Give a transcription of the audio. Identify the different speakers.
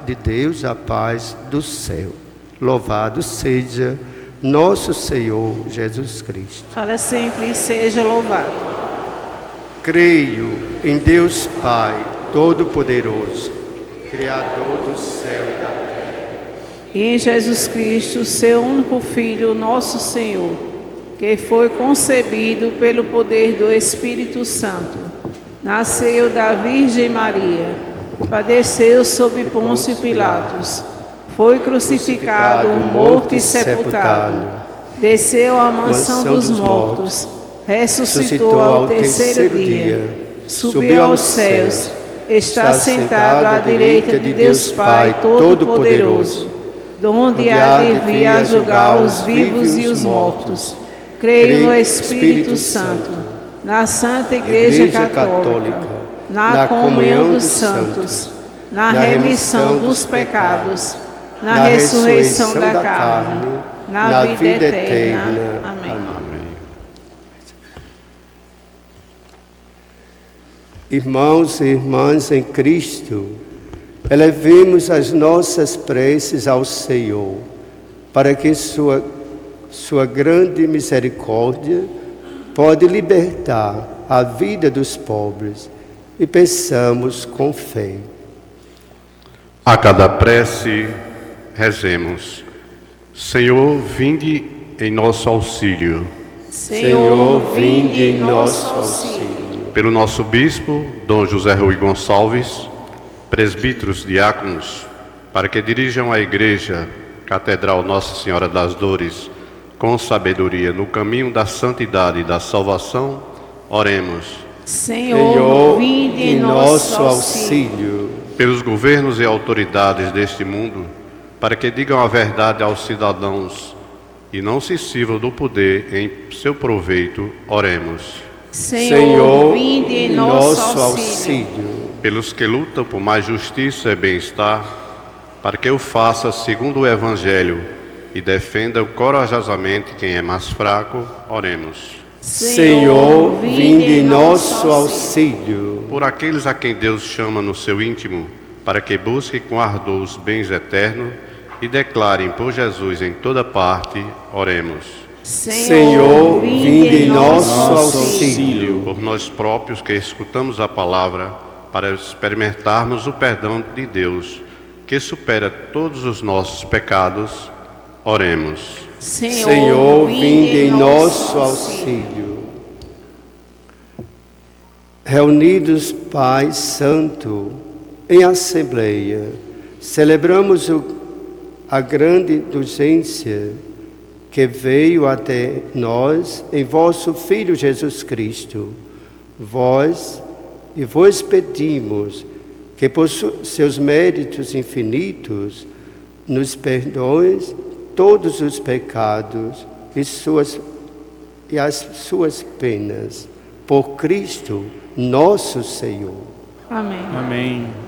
Speaker 1: de Deus a paz do céu. Louvado seja nosso Senhor Jesus Cristo.
Speaker 2: Para sempre seja louvado.
Speaker 1: Creio em Deus Pai Todo-Poderoso, Criador do céu e da terra,
Speaker 2: E em Jesus Cristo, seu único Filho, nosso Senhor, que foi concebido pelo poder do Espírito Santo, nasceu da Virgem Maria, padeceu sob Pôncio Pilatos, foi crucificado, morto e sepultado, desceu à mansão dos mortos, ressuscitou ao terceiro dia, subiu aos céus, está sentado à direita de Deus Pai Todo-Poderoso, donde há de vir a julgar os vivos e os mortos. Creio no Espírito Santo, na Santa Igreja Católica, na comunhão dos santos, na remissão dos pecados, na ressurreição da carne, na vida eterna. Amém.
Speaker 1: Irmãos e irmãs em Cristo, elevemos as nossas preces ao Senhor, para que sua grande misericórdia pode libertar a vida dos pobres, e peçamos com fé.
Speaker 3: A cada prece, rezemos: Senhor, vinde em nosso auxílio.
Speaker 2: Senhor, vinde em nosso auxílio.
Speaker 3: Pelo nosso bispo, Dom José Rui Gonçalves, presbíteros, diáconos, para que dirijam a Igreja Catedral Nossa Senhora das Dores com sabedoria no caminho da santidade e da salvação, oremos.
Speaker 2: Senhor, vinde em nosso auxílio.
Speaker 3: Pelos governos e autoridades deste mundo, para que digam a verdade aos cidadãos e não se sirvam do poder em seu proveito, oremos.
Speaker 2: Senhor, vinde em nosso auxílio.
Speaker 3: Pelos que lutam por mais justiça e bem-estar, para que o faça segundo o Evangelho e defenda corajosamente quem é mais fraco, oremos.
Speaker 1: Senhor, vinde em nosso auxílio.
Speaker 3: Por aqueles a quem Deus chama no seu íntimo, para que busquem com ardor os bens eternos e declarem por Jesus em toda parte, oremos.
Speaker 1: Senhor, vinde em nosso auxílio.
Speaker 3: Por nós próprios que escutamos a palavra, para experimentarmos o perdão de Deus, que supera todos os nossos pecados, oremos.
Speaker 1: Senhor, vinde em nosso auxílio. Reunidos, Pai Santo, em assembleia, celebramos a grande indulgência que veio até nós em vosso Filho Jesus Cristo. Vós pedimos que por seus méritos infinitos nos perdoes todos os pecados e as suas penas. Por Cristo, nosso Senhor.
Speaker 2: Amém.
Speaker 4: Amém.